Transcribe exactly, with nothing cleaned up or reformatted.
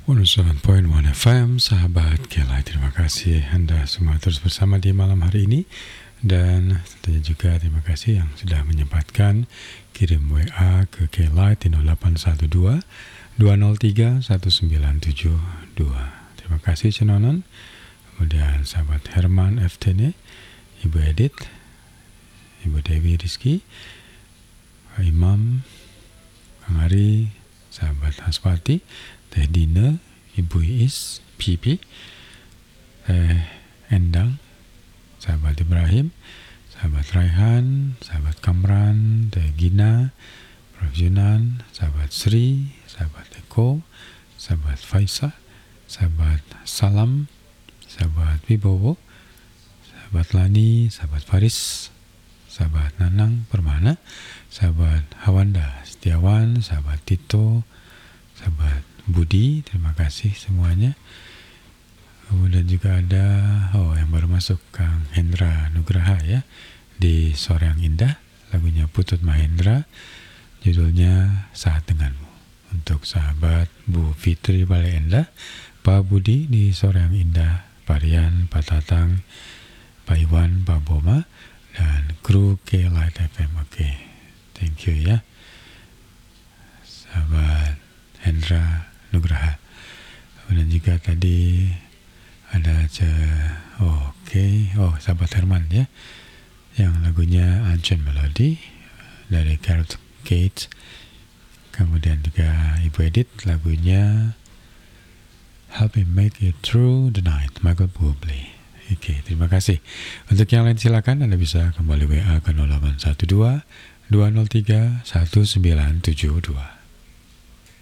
seratus tujuh koma satu F M, sahabat Kelai, terima kasih Anda semua terus bersama di malam hari ini. Dan tentunya juga terima kasih yang sudah menyempatkan kirim W A ke Kelai di nol delapan satu dua dua nol tiga satu sembilan tujuh dua. Terima kasih Cenonon. Kemudian sahabat Herman F T N, Ibu Edith, Ibu Dewi Rizky, Pak Imam, Kang Ari, sahabat Haspati, Teh Dina, Ibu Iis, Pipi, Teh Endang, sahabat Ibrahim, sahabat Raihan, sahabat Kamran, Teh Gina, Prof Yunan, sahabat Sri, sahabat Eko, sahabat Faisa, sahabat Salam, sahabat Wibowo, sahabat Lani, sahabat Faris, sahabat Nanang Permana, sahabat Hawanda Setiawan, sahabat Tito, sahabat Budi, terima kasih semuanya. Kemudian juga ada, oh yang baru masuk, Kang Hendra Nugraha ya, di Sore yang Indah, lagunya Putut Mahendra, judulnya Saat Denganmu. Untuk sahabat Bu Fitri Baleendah, Pak Budi di Sore yang Indah, Pak Rian, Pak Tatang, Pak Iwan, Pak Boma, dan kru K Light F M. Oke, thank you ya, sahabat Hendra Nugraha. Kemudian juga tadi ada ce, oh, oke, okay. oh sahabat Herman ya, yang lagunya Ancient Melody dari Carrot Cage. Kemudian juga Ibu Edith, lagunya Help Me Make It Through the Night, Michael Bublé. Oke, okay, terima kasih. Untuk yang lain silakan Anda bisa kembali W A ke nol delapan satu dua dua nol tiga satu sembilan tujuh dua.